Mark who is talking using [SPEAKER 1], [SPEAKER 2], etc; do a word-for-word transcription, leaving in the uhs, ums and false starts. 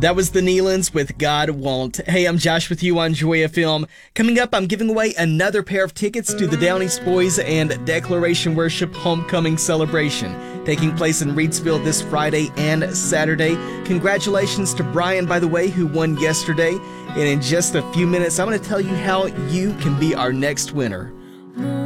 [SPEAKER 1] That was the Nealons with God Won't. Hey, I'm Josh with you on Joy F M. Coming up, I'm giving away another pair of tickets to the Down East Boys and Declaration Worship Homecoming Celebration, taking place in Reidsville this Friday and Saturday. Congratulations to Brian, by the way, who won yesterday. And in just a few minutes, I'm going to tell you how you can be our next winner.